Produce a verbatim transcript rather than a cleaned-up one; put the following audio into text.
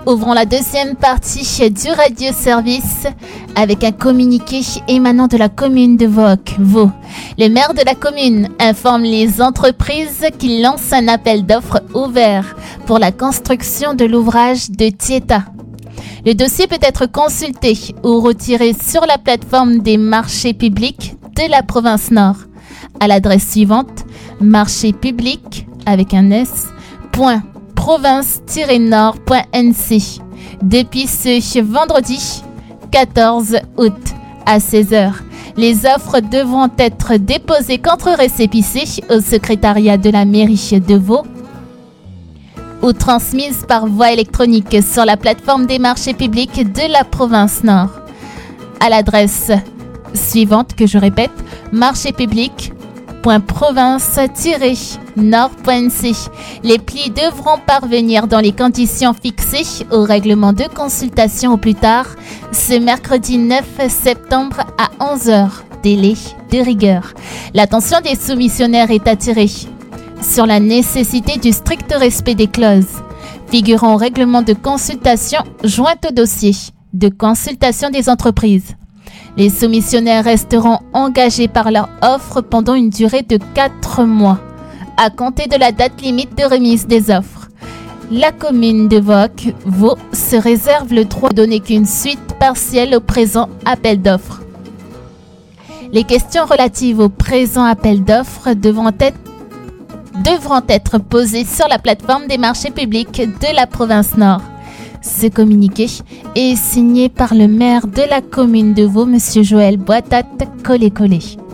Ouvrons la deuxième partie du radio-service avec un communiqué émanant de la commune de Vaux. Le maire de la commune informe les entreprises qu'il lance un appel d'offres ouvert pour la construction de l'ouvrage de Tieta. Le dossier peut être consulté ou retiré sur la plateforme des marchés publics de la province Nord à l'adresse suivante: marché public avec un S, point, province tiret nord point n c depuis ce vendredi quatorze août à seize heures. Les offres devront être déposées contre récépissé au secrétariat de la mairie de Vaux ou transmises par voie électronique sur la plateforme des marchés publics de la province Nord à l'adresse suivante, que je répète, marché public point province tiret nord point n c. Les plis devront parvenir dans les conditions fixées au règlement de consultation au plus tard ce mercredi neuf septembre à onze heures, délai de rigueur. L'attention des soumissionnaires est attirée sur la nécessité du strict respect des clauses figurant au règlement de consultation joint au dossier de consultation des entreprises. Les soumissionnaires resteront engagés par leur offre pendant une durée de quatre mois, à compter de la date limite de remise des offres. La commune de Vaux se réserve le droit de donner qu'une suite partielle au présent appel d'offres. Les questions relatives au présent appel d'offres devront être, devront être posées sur la plateforme des marchés publics de la province Nord. Ce communiqué est signé par le maire de la commune de Vaux, M. Joël Boitat Collet-Collet.